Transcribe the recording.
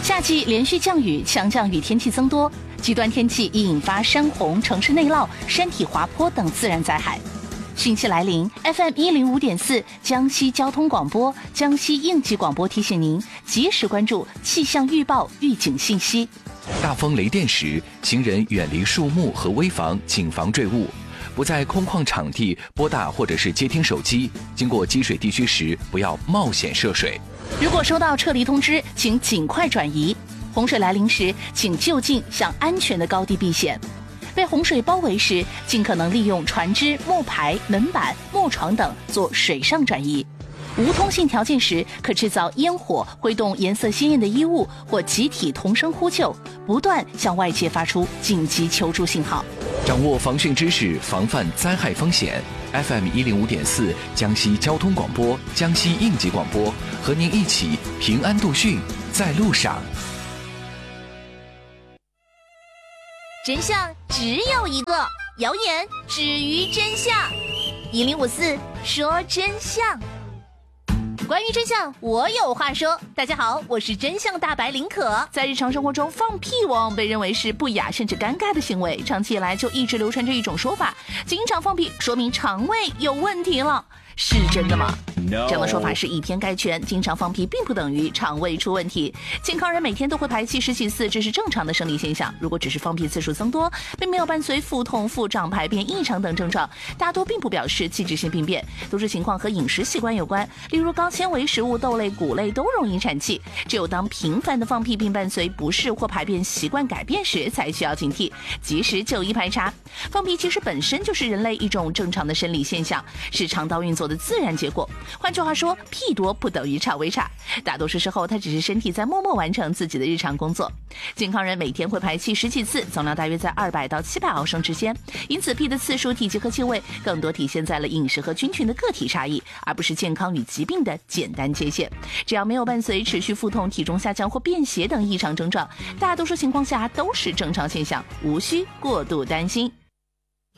夏季连续降雨，强降雨天气增多，极端天气易引发山洪、城市内涝、山体滑坡等自然灾害。汛期来临 ，FM105.4 江西交通广播、江西应急广播提醒您及时关注气象预报预警信息。 大风雷电时，行人远离树木和危房，谨防坠物。不在空旷场地拨打或者是接听手机，经过积水地区时不要冒险涉水。 如果收到撤离通知，请尽快转移。洪水来临时，请就近向安全的高地避险。被洪水包围时，尽可能利用船只、木牌、门板、木床等做水上转移。无通信条件时，可制造烟火，挥动颜色鲜艳的衣物，或集体同声呼救，不断向外界发出紧急求助信号。 掌握防汛知识，防范灾害风险。FM105.4 江西交通广播、江西应急广播，和您一起平安度汛，在路上。 真相只有一个，谣言止于真相。1054说真相。关于真相，我有话说。大家好，我是真相大白林可。 在日常生活中，放屁往往被认为是不雅甚至尴尬的行为，长期以来就一直流传着一种说法：经常放屁说明肠胃有问题了。是真的吗？这样的说法是以偏概全，经常放屁并不等于肠胃出问题。健康人每天都会排气10几次，这是正常的生理现象。如果只是放屁次数增多，并没有伴随腹痛、腹胀、排便异常等症状，大多并不表示器质性病变，多数情况和饮食习惯有关。例如高纤维食物、豆类、谷类都容易产气。只有当频繁的放屁并伴随不适或排便习惯改变时，才需要警惕，及时就医排查。放屁其实本身就是人类一种正常的生理现象，是肠道运作的自然结果。换句话说，屁多不等于肠胃差，大多数时候它只是身体在默默完成自己的日常工作。健康人每天会排气10几次，总量大约在200到700毫升之间，因此屁的次数、体积和气味更多体现在了饮食和菌群的个体差异，而不是健康与疾病的简单界限。只要没有伴随持续腹痛、体重下降或便血等异常症状，大多数情况下都是正常现象，无需过度担心。